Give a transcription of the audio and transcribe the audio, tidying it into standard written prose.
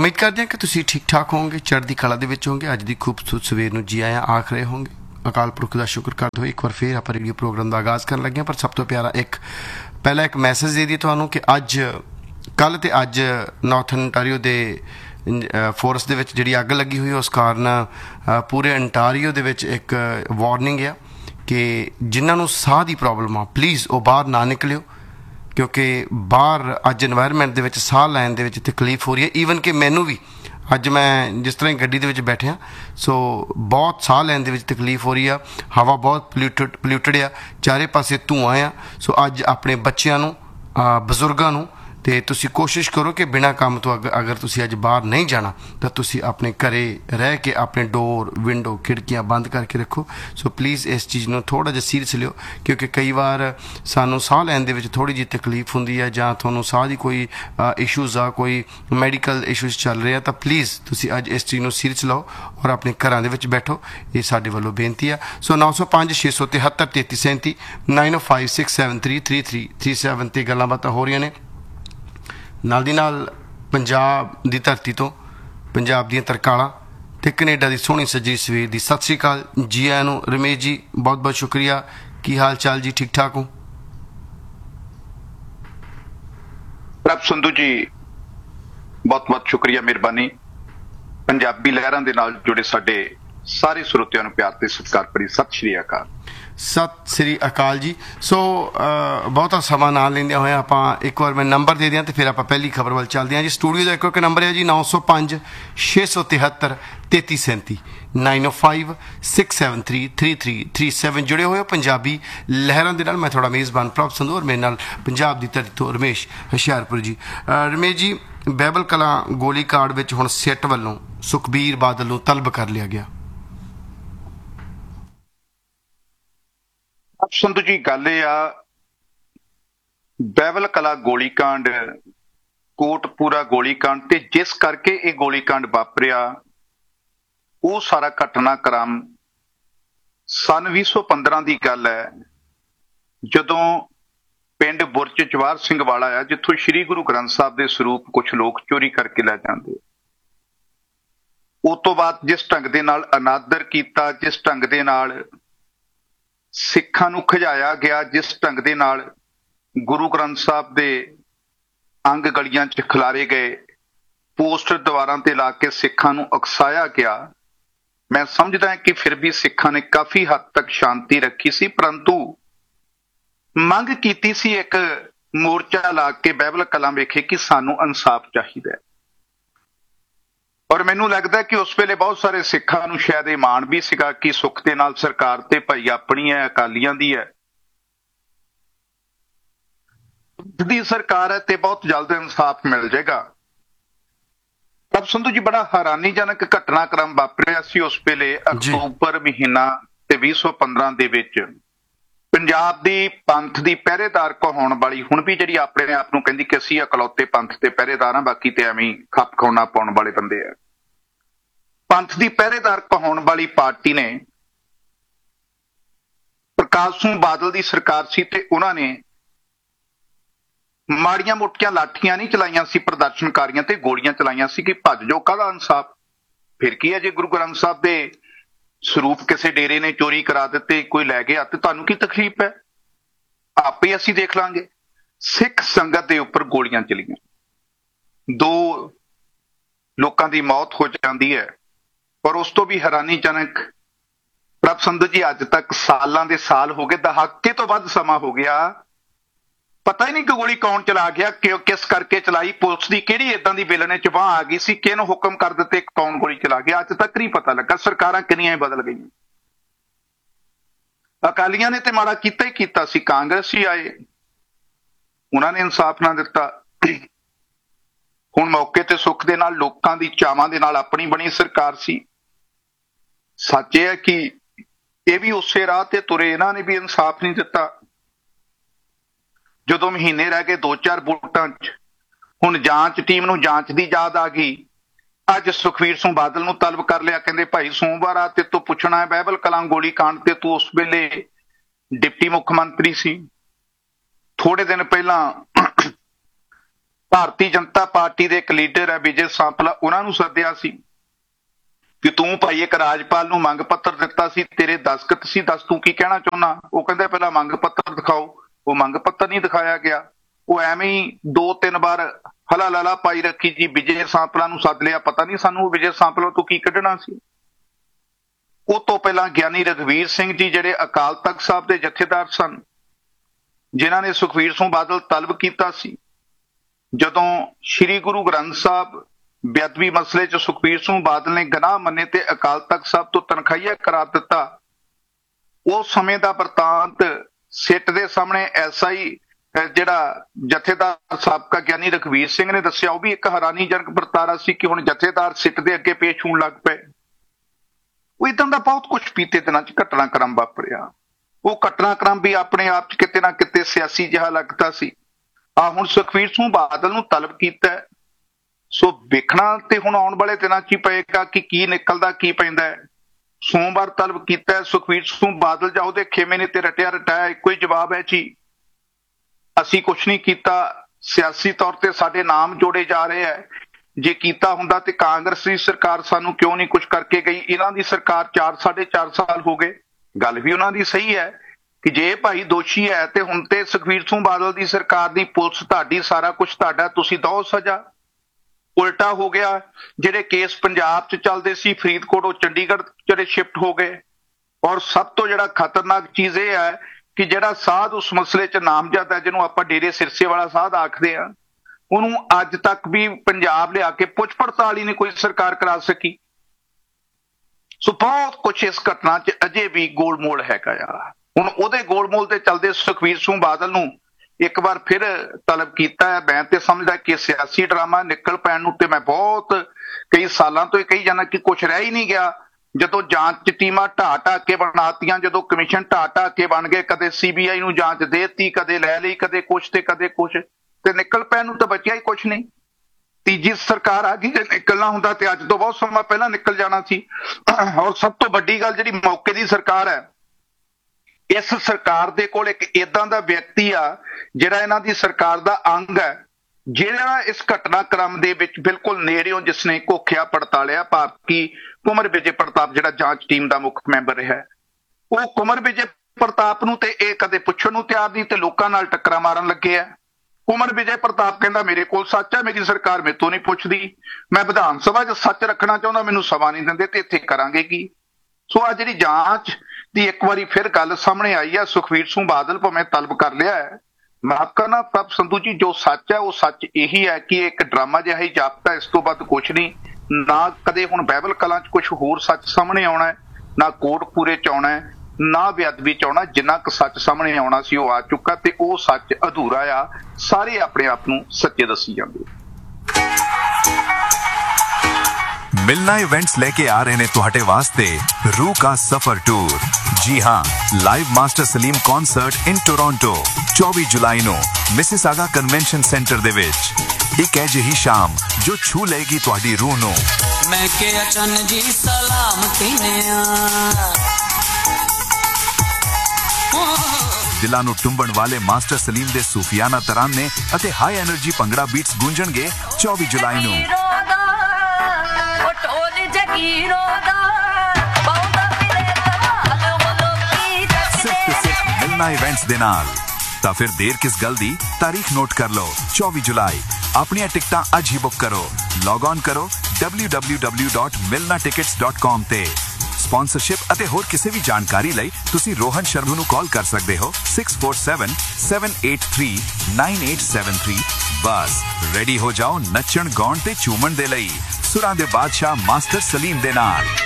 उम्मीद करते हैं कि तुसीं ठीक ठाक होवोगे, चढ़दी कला दे विच होवोगे। अज दी खूबसूरत सवेर नूं जी आया आख रहे होंगे। अकाल पुरख का शुक्र करते हुए एक बार फिर आप रेडियो प्रोग्राम का आगाज़ करन लगे। पर सब तो प्यारा पहला एक मैसेज दे दी तुहानूं कि अज कल तो अज नॉर्थन अंटारियो के फॉरेस्ट दे विच जिहड़ी अग लगी हुई उस कारण पूरे अंटारियो दे विच एक वार्निंग है कि जिन्हां नूं साह की प्रॉब्लम आ प्लीज़ वो बाहर ना निकलियो, क्योंकि बाहर अज एनवायरनमेंट दे विच साह लैण दे विच तकलीफ हो रही है। ईवन कि मैनू भी अज मैं जिस तरह गड्डी दे विच बैठिया सो बहुत साह लैण दे विच तकलीफ हो रही है। हवा बहुत पल्यूटड आ, चारे पासे धुआं आ। सो अज अपने बच्चों नूं बजुर्गों नूं ते तुसी कोशिश करो कि बिना काम तो अगर तुसी अज बाहर नहीं जाना तो तुसी अपने घरे रह के अपने डोर विंडो खिड़कियां बंद करके रखो। सो प्लीज़ इस चीज़ को थोड़ा जिहा सीरियस लियो, क्योंकि कई बार सानू साह लैण दे विच थोड़ी जी तकलीफ हुंदी है जां तुहानू साह दी कोई इशूज़ आ, कोई मैडिकल इशूज़ चल रहे हैं, तो प्लीज़ तुसी अज इस चीज़ को सीरियस लो और अपने घरां दे विच बैठो। ये साडे वल्लों बेनती है। सो 905 673 3337 9056733337 ते गल्लां बातां हो रही ने। नाल दी नाल पंजाब दी धरती तो पंजाब दी तरकालां ते कनेडा दी सोहनी सजी सवेर दी सत श्री अकाल जी आयां नूं। रमेश जी बहुत बहुत शुक्रिया, की हाल चाल जी? ठीक ठाक हो? प्रभ संधू जी बहुत बहुत शुक्रिया, मेहरबानी। पंजाबी लहरां दे नाल जुड़े साडे सारे श्रोतिਆਂ ਨੂੰ प्यार ते सत्कार भरी सत श्री अकाल। सत श्री अकाल जी। सो बहुता समा ना लेंदे होए आप एक बार मैं नंबर दे दियां तो फिर आप पहली खबर वाल चलते हैं जी। स्टूडियो का एक नंबर है जी 905 673 3337 905 673 3337। जुड़े हुए हो पंजाबी लहरां दे नाल। मैं थोड़ा मेज़बान प्रभ संधू और मेरे नाल पंजाब की धरती तो रमेश हुशियारपुर जी। रमेश जी, बैबल कलां गोली कांड विच हुण सिट वल्लों सुखबीर बादल नूं तलब कर लिया गया। संधू जी गल आ बैबल कला गोली कांड कोटपूरा गोली कांड ते जिस करके ये गोली कांड वापरिया वो सारा घटनाक्रम सन 2015 की गल है, जदों पिंड बुरज जवाहर सिंह वाला आ जिथों श्री गुरु ग्रंथ साहब के स्वरूप कुछ लोग चोरी करके लै जाते। उस तो बाद जिस ढंग दे नाल अनादर किया, जिस ढंग दे नाल सिखां नूं खजाया गया, जिस ढंग दे नाल गुरु ग्रंथ साहब दे अंग गलियां च खिलारे गए, पोस्टर दीवारां ते ला के सिखां नूं उकसाया गया। मैं समझदा कि फिर भी सिखां ने काफी हद तक शांति रखी सी, परंतु मंग कीती सी एक मोर्चा ला के बैबल कलां वेखे कि सानूं इंसाफ चाहीदा है। और मैनूं लगदा कि उस वेले बहुत सारे सिखां नूं शायद ये माण भी सीगा कि सुख दे नाल सरकार ते भाई अपनी है, अकालियां दी है, दी सरकार है ते बहुत जल्द इंसाफ मिल जाएगा। तब संधू जी बड़ा हैरानीजनक घटनाक्रम वापरिया सी उस वेले अक्तूबर महीना ते 2015 दे विच पंजाब दी पंथ दी पहरेदार कहाउण वाली हुण भी जिहड़ी अपने आप नूं कहंदी कि असीं इकलौते पंथ ते पहरेदार हां, बाकी ते एवें खप खाउणा पाउण वाले बंदे आ। पंथ दी पहरेदार कहाउण वाली पार्टी ने प्रकाश सिंह बादल दी सरकार सी ते उन्हां ने माड़ियां मोटियां लाठियां नहीं चलाइयां सी, प्रदर्शनकारियां ते गोलियां चलाइयां सी कि भज जाओ, काहदा इंसाफ? फिर की है जे गुरु ग्रंथ साहब दे स्वरूप किसी डेरे ने चोरी करा दिते, कोई लै गया तो तुहानूं की तकलीफ है? आपे असीं देख लांगे। सिख संगत दे उपर गोलियां चलियां, 2 लोकां दी मौत हो जाती है। और उस तो भी हैरानीजनक प्रभ संधू जी अज तक सालां दे साल हो गए, दहाके तो वध समा हो गया, पता ही नहीं कि गोली कौन चला गया, क्यों, किस करके चलाई, पुलिस की किहड़ी इदां दी बेलने च बांह आ गई सी, किहनूं हुक्म कर दिते, कौन गोली चला गया, अज तक नहीं पता लगा। सरकारां किन्नियां बदल गईयां। अकालियां ने ते माड़ा कीता ही कीता सी, कांग्रेसी आए उन्होंने इंसाफ ना दिता। हुण मौके ते सुख दे नाल लोकां दी चावां दे नाल अपनी बनी सरकार सी। सच है कि ये भी उसे राह ते तुरे, इन्हां ने भी इंसाफ नहीं दिता। जदों महीने रह गए 2-4 वोटां च हुण जांच टीम नूं जांच दी याद आ गई। अज सुखबीर सिंह बादल नूं तलब कर लिया, कहंदे भाई सोमवार आ ते तू पुछना है बैबल कलां गोली कांड ते तू उस वेले डिप्टी मुख मंत्री सी। थोड़े दिन पहलां ਭਾਰਤੀ ਜਨਤਾ ਪਾਰਟੀ ਦੇ ਇੱਕ ਲੀਡਰ ਹੈ ਵਿਜੇ ਸਾਂਪਲਾ, ਉਹਨਾਂ ਨੂੰ ਸੱਦਿਆ ਸੀ ਕਿ ਤੂੰ ਭਾਈ ਇੱਕ ਰਾਜਪਾਲ ਨੂੰ ਮੰਗ ਪੱਤਰ ਦਿੱਤਾ ਸੀ, ਤੇਰੇ ਦਸਤਖਤ ਸੀ, ਦੱਸ ਤੂੰ ਕੀ ਕਹਿਣਾ ਚਾਹੁੰਦਾ। ਉਹ ਕਹਿੰਦੇ ਪਹਿਲਾਂ ਮੰਗ ਪੱਤਰ ਦਿਖਾਓ। ਉਹ ਮੰਗ ਪੱਤਰ ਨਹੀਂ ਦਿਖਾਇਆ ਗਿਆ। ਉਹ ਐਵੇਂ ਹੀ 2-3 ਵਾਰ ਹਲਾ ਲਾਲਾ ਪਾਈ ਰੱਖੀ ਜੀ, ਵਿਜੇ ਸਾਂਪਲਾ ਨੂੰ ਸੱਦ ਲਿਆ, ਪਤਾ ਨਹੀਂ ਸਾਨੂੰ ਵਿਜੇ ਸਾਂਪਲਾ ਤੋਂ ਕੀ ਕੱਢਣਾ ਸੀ। ਉਹ ਤੋਂ ਪਹਿਲਾਂ ਗਿਆਨੀ ਰਘਵੀਰ ਸਿੰਘ ਜੀ ਜਿਹੜੇ ਅਕਾਲ ਤਖਤ ਸਾਹਿਬ ਦੇ ਜਥੇਦਾਰ ਸਨ, ਜਿਨ੍ਹਾਂ ਨੇ ਸੁਖਬੀਰ ਸਿੰਘ ਬਾਦਲ ਤਲਬ ਕੀਤਾ ਸੀ ਜਦੋਂ ਸ੍ਰੀ ਗੁਰੂ ਗ੍ਰੰਥ ਸਾਹਿਬ ਬੇਅਦਬੀ ਮਸਲੇ 'ਚ ਸੁਖਬੀਰ ਸਿੰਘ ਬਾਦਲ ਨੇ ਗੁਨਾਹ ਮੰਨੇ ਤੇ ਅਕਾਲ ਤਖਤ ਸਾਹਿਬ ਤੋਂ ਤਨਖਾਹੀਆ ਕਰਾ ਦਿੱਤਾ। ਉਸ ਸਮੇਂ ਦਾ ਵਰਤਾਂਤ ਸਿੱਟ ਦੇ ਸਾਹਮਣੇ ਐਸਆਈ ਜਿਹੜਾ ਜਥੇਦਾਰ ਸਾਬਕਾ ਗਿਆਨੀ ਰਘਵੀਰ ਸਿੰਘ ਨੇ ਦੱਸਿਆ। ਉਹ ਵੀ ਇੱਕ ਹੈਰਾਨੀਜਨਕ ਵਰਤਾਰਾ ਸੀ ਕਿ ਹੁਣ ਜਥੇਦਾਰ ਸਿੱਟ ਦੇ ਅੱਗੇ ਪੇਸ਼ ਹੋਣ ਲੱਗ ਪਏ। ਉਹ ਇਦਾਂ ਦਾ ਬਹੁਤ ਕੁਝ ਬੀਤੇ ਦਿਨਾਂ 'ਚ ਘਟਨਾਕ੍ਰਮ ਵਾਪਰਿਆ। ਉਹ ਘਟਨਾਕ੍ਰਮ ਵੀ ਆਪਣੇ ਆਪ 'ਚ ਕਿਤੇ ਨਾ ਕਿਤੇ ਸਿਆਸੀ ਜਿਹਾ ਲੱਗਦਾ ਸੀ। ਹੁਣ ਸੁਖਬੀਰ ਸਿੰਘ ਬਾਦਲ ਨੂੰ ਤਲਬ ਕੀਤਾ, ਸੋ ਵੇਖਣਾ ਤੇ ਹੁਣ ਆਉਣ ਵਾਲੇ ਦਿਨਾਂ 'ਚ ਹੀ ਪਏਗਾ ਕਿ ਕੀ ਨਿਕਲਦਾ ਕੀ ਪੈਂਦਾ ਹੈ। ਸੋਮਵਾਰ ਤਲਬ ਕੀਤਾ ਸੁਖਬੀਰ ਸਿੰਘ ਬਾਦਲ ਜਾਂ ਉਹਦੇ ਖੇਮੇ ਨੇ ਤੇ ਰਟਿਆ ਰਟਾਇਆ ਇੱਕੋ ਹੀ ਜਵਾਬ ਹੈ ਜੀ, ਅਸੀਂ ਕੁਛ ਨਹੀਂ ਕੀਤਾ, ਸਿਆਸੀ ਤੌਰ ਤੇ ਸਾਡੇ ਨਾਮ ਜੋੜੇ ਜਾ ਰਹੇ ਹੈ। ਜੇ ਕੀਤਾ ਹੁੰਦਾ ਤੇ ਕਾਂਗਰਸ ਦੀ ਸਰਕਾਰ ਸਾਨੂੰ ਕਿਉਂ ਨਹੀਂ ਕੁਛ ਕਰਕੇ ਗਈ। ਇਹਨਾਂ ਦੀ ਸਰਕਾਰ 4-4.5 ਸਾਲ ਹੋ ਗਏ। ਗੱਲ ਵੀ ਉਹਨਾਂ ਦੀ ਸਹੀ ਹੈ ਕਿ ਜੇ ਭਾਈ ਦੋਸ਼ੀ ਹੈ ਤੇ ਹੁਣ ਤੇ ਸੁਖਬੀਰ ਸਿੰਘ ਬਾਦਲ ਦੀ ਸਰਕਾਰ ਦੀ ਪੁਲਿਸ ਤੁਹਾਡੀ, ਸਾਰਾ ਕੁਝ ਤੁਹਾਡਾ, ਤੁਸੀਂ ਦਿਓ ਸਜ਼ਾ। ਉਲਟਾ ਹੋ ਗਿਆ, ਜਿਹੜੇ ਕੇਸ ਪੰਜਾਬ 'ਚ ਚੱਲਦੇ ਸੀ ਫਰੀਦਕੋਟ, ਉਹ ਚੰਡੀਗੜ੍ਹ ਜਿਹੜੇ ਸ਼ਿਫਟ ਹੋ ਗਏ। ਔਰ ਸਭ ਤੋਂ ਜਿਹੜਾ ਖਤਰਨਾਕ ਚੀਜ਼ ਇਹ ਹੈ ਕਿ ਜਿਹੜਾ ਸਾਧ ਉਸ ਮਸਲੇ 'ਚ ਨਾਮਜ਼ਦ ਹੈ, ਜਿਹਨੂੰ ਆਪਾਂ ਡੇਰੇ ਸਿਰਸੇ ਵਾਲਾ ਸਾਧ ਆਖਦੇ ਆ, ਉਹਨੂੰ ਅੱਜ ਤੱਕ ਵੀ ਪੰਜਾਬ ਲਿਆ ਕੇ ਪੁੱਛ ਪੜਤਾਲ ਹੀ ਨਹੀਂ ਕੋਈ ਸਰਕਾਰ ਕਰਾ ਸਕੀ। ਸੋ ਬਹੁਤ ਕੁਛ ਇਸ ਘਟਨਾ 'ਚ ਅਜੇ ਵੀ ਗੋਲਮੋਲ ਹੈਗਾ ਆ। ਹੁਣ ਉਹਦੇ ਗੋਲਮੋਲ ਤੇ ਚੱਲਦੇ ਸੁਖਬੀਰ ਸਿੰਘ ਬਾਦਲ ਨੂੰ ਇੱਕ ਵਾਰ ਫਿਰ ਤਲਬ ਕੀਤਾ ਹੈ। ਮੈਂ ਤੇ ਸਮਝਦਾ ਕਿ ਸਿਆਸੀ ਡਰਾਮਾ ਨਿਕਲ ਪੈਣ ਨੂੰ ਤੇ ਮੈਂ ਬਹੁਤ ਕਈ ਸਾਲਾਂ ਤੋਂ ਹੀ ਕਹੀ ਜਾਂਦਾ ਕਿ ਕੁਛ ਰਹਿ ਹੀ ਨਹੀਂ ਗਿਆ। ਜਦੋਂ ਜਾਂਚ ਟੀਮਾਂ ਢਾਹ ਕੇ ਬਣਾਤੀਆਂ, ਜਦੋਂ ਕਮਿਸ਼ਨ ਢਾਹ ਕੇ ਬਣ ਗਏ, ਕਦੇ CBI ਨੂੰ ਜਾਂਚ ਦੇਤੀ, ਕਦੇ ਲੈ ਲਈ, ਕਦੇ ਕੁਛ ਤੇ ਕਦੇ ਕੁਛ, ਤੇ ਨਿਕਲ ਪੈਣ ਨੂੰ ਤਾਂ ਬਚਿਆ ਹੀ ਕੁਛ ਨਹੀਂ। ਤੀਜੀ ਸਰਕਾਰ ਆ ਗਈ, ਜੇ ਨਿਕਲਣਾ ਹੁੰਦਾ ਤੇ ਅੱਜ ਤੋਂ ਬਹੁਤ ਸਮਾਂ ਪਹਿਲਾਂ ਨਿਕਲ ਜਾਣਾ ਸੀ। ਔਰ ਸਭ ਤੋਂ ਵੱਡੀ ਗੱਲ, ਜਿਹੜੀ ਮੌਕੇ ਦੀ ਸਰਕਾਰ ਹੈ, ਇਸ ਸਰਕਾਰ ਦੇ ਕੋਲ ਇੱਕ ਏਦਾਂ ਦਾ ਵਿਅਕਤੀ ਆ ਜਿਹੜਾ ਇਹਨਾਂ ਦੀ ਸਰਕਾਰ ਦਾ ਅੰਗ ਹੈ, ਜਿਹੜਾ ਇਸ ਘਟਨਾਕ੍ਰਮ ਦੇ ਵਿੱਚ ਬਿਲਕੁਲ ਨੇੜਿਓਂ ਜਿਸਨੇ ਘੋਖਿਆ ਪੜਤਾਲਿਆ, ਭਾਰਤੀ ਕੁਮਰ ਵਿਜੇ ਪ੍ਰਤਾਪ ਜਿਹੜਾ ਜਾਂਚ ਟੀਮ ਦਾ ਮੁੱਖ ਮੈਂਬਰ ਰਿਹਾ। ਉਹ ਕੁਮਰ ਵਿਜੇ ਪ੍ਰਤਾਪ ਨੂੰ ਤੇ ਇਹ ਕਦੇ ਪੁੱਛਣ ਨੂੰ ਤਿਆਰ ਨਹੀਂ ਤੇ ਲੋਕਾਂ ਨਾਲ ਟੱਕਰਾਂ ਮਾਰਨ ਲੱਗੇ ਆ। ਕੁਮਰ ਵਿਜੇ ਪ੍ਰਤਾਪ ਕਹਿੰਦਾ ਮੇਰੇ ਕੋਲ ਸੱਚ ਹੈ, ਮੇਰੀ ਸਰਕਾਰ ਮੇਰੇ ਤੋਂ ਨਹੀਂ ਪੁੱਛਦੀ, ਮੈਂ ਵਿਧਾਨ ਸਭਾ 'ਚ ਸੱਚ ਰੱਖਣਾ ਚਾਹੁੰਦਾ, ਮੈਨੂੰ ਸਭਾ ਨਹੀਂ ਦਿੰਦੇ ਤੇ ਇੱਥੇ ਕਰਾਂਗੇ ਕੀ। ਸੋ ਆ ਜਿਹੜੀ ਜਾਂਚ ਦੀ ਇੱਕ ਵਾਰੀ ਫਿਰ ਗੱਲ ਸਾਹਮਣੇ ਆਈ ਹੈ। ਸੁਖਬੀਰ ਸਿੰਘ ਬਾਦਲ ਭਾਵੇਂ ਤਲਬ ਕਰ ਲਿਆ ਹੈ, ਮਾਫ ਕਰਨਾ ਪ੍ਰਭ ਸੰਧੂ ਜੀ, ਜੋ ਸੱਚ ਹੈ ਉਹ ਸੱਚ ਇਹੀ ਹੈ ਕਿ ਇੱਕ ਡਰਾਮਾ ਜਿਹਾ ਹੀ ਜਾਪਦਾ, ਇਸ ਤੋਂ ਵੱਧ ਕੁਛ ਨਹੀਂ। ਨਾ ਕਦੇ ਹੁਣ ਬਾਈਬਲ ਕਲਾਂ 'ਚ ਕੁਛ ਹੋਰ ਸੱਚ ਸਾਹਮਣੇ ਆਉਣਾ ਹੈ, ਨਾ ਕੋਟਪੂਰੇ 'ਚ ਆਉਣਾ ਹੈ, ਨਾ ਬੇਅਦਬੀ 'ਚ ਆਉਣਾ। ਜਿੰਨਾ ਕੁ ਸੱਚ ਸਾਹਮਣੇ ਆਉਣਾ ਸੀ ਉਹ ਆ ਚੁੱਕਾ ਤੇ ਉਹ ਸੱਚ ਅਧੂਰਾ ਆ। ਸਾਰੇ ਆਪਣੇ ਆਪ ਨੂੰ ਸੱਚੇ ਦੱਸੀ ਜਾਂਦੇ। मिलना इवेंट्स लेके आ रहे ने तुहाडे वास्ते रूह का सफर टूर। जी हाँ, live master Salim concert in Toronto 24 July no Mississauga convention centre दे विच। एक है जही शाम जो छू लेगी तुहाडी रूह नो। मैं के अचन जी सलामती ने दिलां नूं टुंबण वाले मास्टर सलीम दे सूफियाना तराने अते हाई एनर्जी भंगड़ा बीट्स गूंजणगे 24 जुलाई नूं। सिर्फ मिलना इवेंट्स दे नाल तां फिर देर किस गल दी, तारीख नोट कर लो 24 जुलाई। अपनी टिकटां अज ही बुक करो। लॉग ऑन करो www.milnatickets.com ते। स्पॉन्सरशिप ਅਤੇ ਹੋਰ ਕਿਸੇ ਵੀ ਜਾਣਕਾਰੀ ਲਈ ਤੁਸੀਂ ਰੋਹਨ ਸ਼ਰਮਾ ਨੂੰ ਕਾਲ ਕਰ ਸਕਦੇ ਹੋ 6477839873। ਬਸ ਰੈਡੀ ਹੋ ਜਾਓ ਨੱਚਣ ਗਾਉਣ ਤੇ ਝੂਮਣ ਦੇ ਲਈ ਸੁਰਾਂ ਦੇ ਬਾਦਸ਼ਾਹ ਮਾਸਟਰ ਸਲੀਮ ਦੇ ਨਾਲ।